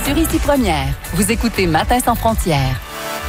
Sur Ici Première, vous écoutez Matin sans frontières.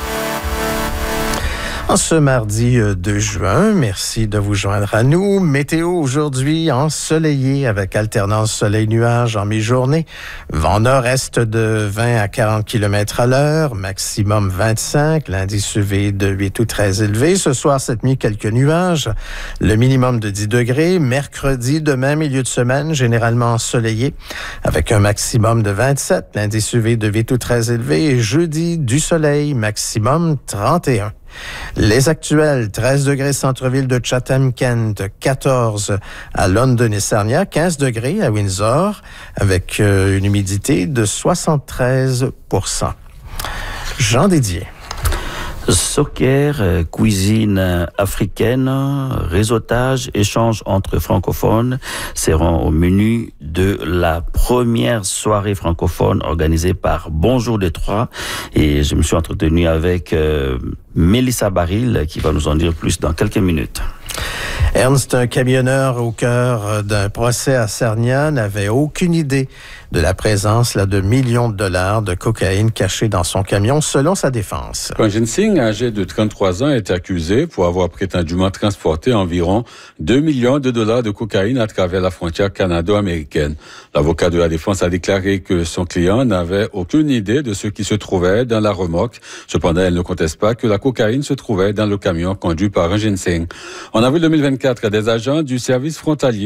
En ce mardi 2 juin, merci de vous joindre à nous. Météo aujourd'hui ensoleillé avec alternance soleil-nuage en mi-journée. Vent nord-est de 20 à 40 km à l'heure, maximum 25. L'indice UV de 8 ou très élevé. Ce soir, cette nuit, quelques nuages. Le minimum de 10 degrés. Mercredi, demain, milieu de semaine, généralement ensoleillé avec un maximum de 27. L'indice UV de 8 ou très élevé. Et jeudi, du soleil, maximum 31. Les actuels, 13 degrés centre-ville de Chatham-Kent, 14 à London et Sarnia, 15 degrés à Windsor, avec une humidité de 73%. Jean Dédier. Soccer, cuisine africaine, réseautage, échange entre francophones seront au menu de la première soirée francophone organisée par Bonjour Détroit. Et je me suis entretenu avec Mélissa Baril qui va nous en dire plus dans quelques minutes. Ernst, un camionneur au cœur d'un procès à Sarnia, n'avait aucune idée de la présence de millions de dollars de cocaïne cachée dans son camion, selon sa défense. Ranjin Singh, âgé de 33 ans, est accusé pour avoir prétendument transporté environ 2 millions de dollars de cocaïne à travers la frontière canado-américaine. L'avocat de la défense a déclaré que son client n'avait aucune idée de ce qui se trouvait dans la remorque. Cependant, elle ne conteste pas que la cocaïne se trouvait dans le camion conduit par Ranjin Singh. En avril 2024, des agents du service frontalier